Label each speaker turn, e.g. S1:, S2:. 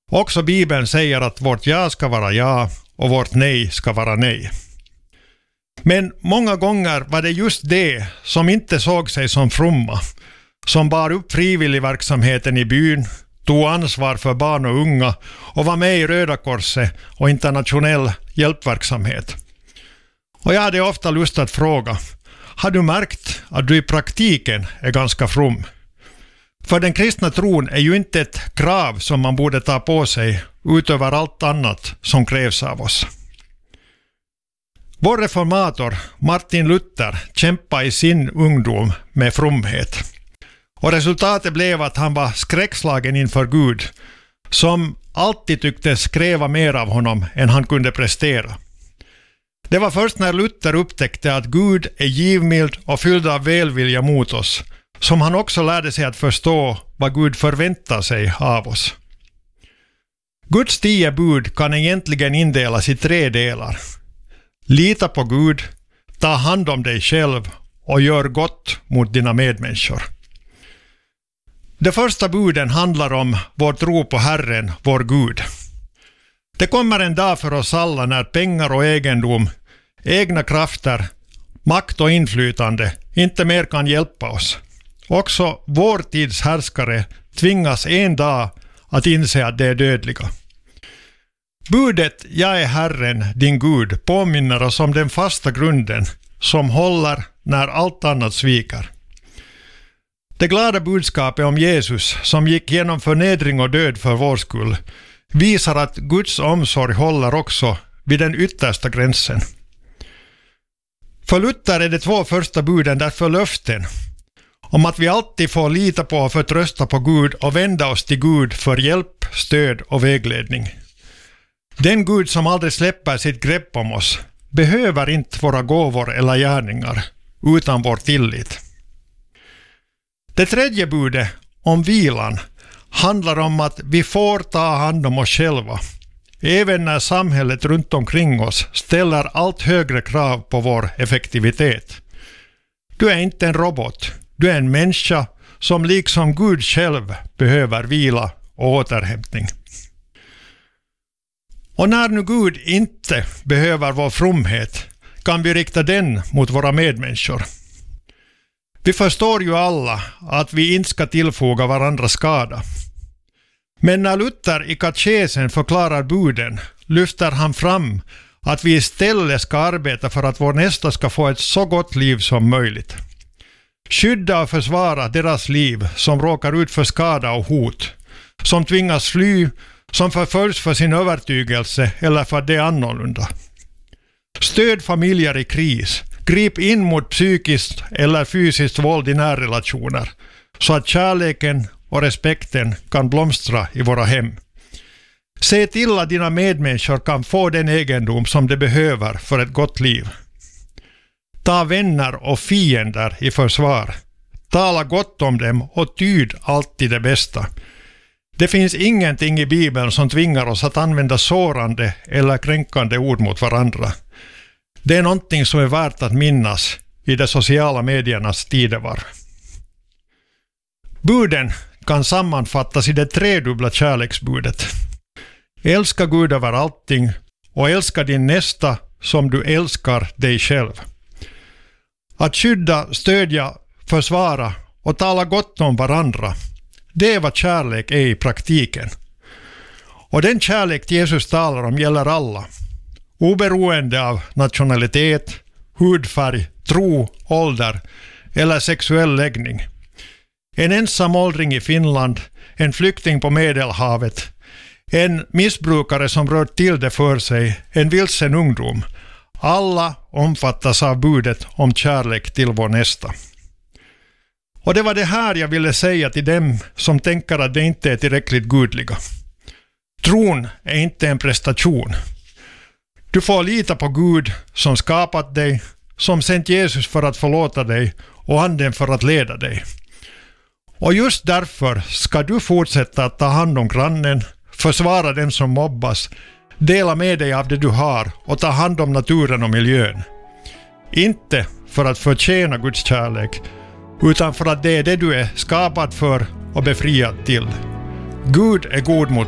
S1: Också Bibeln säger att vårt ja ska vara ja och vårt nej ska vara nej. Men många gånger var det just det som inte såg sig som fromma, som bar upp frivilligverksamheten i byn, tog ansvar för barn och unga och var med i Röda Korset och internationell hjälpverksamhet. Och jag hade ofta lust att fråga, har du märkt att du i praktiken är ganska from? För den kristna tron är ju inte ett krav som man borde ta på sig utöver allt annat som krävs av oss. Vår reformator Martin Luther kämpade i sin ungdom med fromhet. Och resultatet blev att han var skräckslagen inför Gud, som alltid tycktes kräva mer av honom än han kunde prestera. Det var först när Luther upptäckte att Gud är givmild och fylld av välvilja mot oss, som han också lärde sig att förstå vad Gud förväntar sig av oss. Guds 10 bud kan egentligen indelas i 3 delar. Lita på Gud, ta hand om dig själv och gör gott mot dina medmänniskor. Det första buden handlar om vår tro på Herren, vår Gud. Det kommer en dag för oss alla när pengar och egendom, egna krafter, makt och inflytande inte mer kan hjälpa oss. Också vår tids härskare tvingas en dag att inse att det är dödliga. Budet "Jag är Herren, din Gud" påminner oss om den fasta grunden som håller när allt annat sviker. Det glada budskapet om Jesus som gick genom förnedring och död för vår skull visar att Guds omsorg håller också vid den yttersta gränsen. För Luther är de 2 första buden därför löften om att vi alltid får lita på och förtrösta på Gud och vända oss till Gud för hjälp, stöd och vägledning. Den Gud som aldrig släpper sitt grepp om oss behöver inte våra gåvor eller gärningar utan vår tillit. Det 3:e budet om vilan handlar om att vi får ta hand om oss själva, även när samhället runt omkring oss ställer allt högre krav på vår effektivitet. Du är inte en robot, du är en människa som liksom Gud själv behöver vila och återhämtning. Och när nu Gud inte behöver vår fromhet kan vi rikta den mot våra medmänniskor. Vi förstår ju alla att vi inte ska tillfoga varandra skada. Men när Luther i katekesen förklarar buden lyfter han fram att vi istället ska arbeta för att vår nästa ska få ett så gott liv som möjligt. Skydda och försvara deras liv som råkar ut för skada och hot, som tvingas fly, som förföljs för sin övertygelse eller för att det är annorlunda. Stöd familjer i kris. Grip in mot psykiskt eller fysiskt våld i närrelationer så att kärleken och respekten kan blomstra i våra hem. Se till att dina medmänniskor kan få den egendom som de behöver för ett gott liv. Ta vänner och fiender i försvar. Tala gott om dem och tyd alltid det bästa. Det finns ingenting i Bibeln som tvingar oss att använda sårande eller kränkande ord mot varandra. Det är någonting som är värt att minnas i de sociala mediernas tidevarv. Buden kan sammanfattas i det 3-dubbla kärleksbudet. Älska Gud över allting och älska din nästa som du älskar dig själv. Att skydda, stödja, försvara och tala gott om varandra, det är vad kärlek är i praktiken. Och den kärlek Jesus talar om gäller alla, oberoende av nationalitet, hudfärg, tro, ålder eller sexuell läggning. En ensam åldring i Finland, en flykting på Medelhavet, en missbrukare som rört till det för sig, en vilsen ungdom. Alla omfattas av budet om kärlek till vår nästa. Och det var det här jag ville säga till dem som tänker att det inte är tillräckligt gudliga. Tron är inte en prestation. Du får lita på Gud som skapat dig, som sänt Jesus för att förlåta dig och anden för att leda dig. Och just därför ska du fortsätta att ta hand om grannen, försvara den som mobbas, dela med dig av det du har och ta hand om naturen och miljön. Inte för att förtjäna Guds kärlek, utan för att det är det du är skapad för och befriad till. Gud är god mot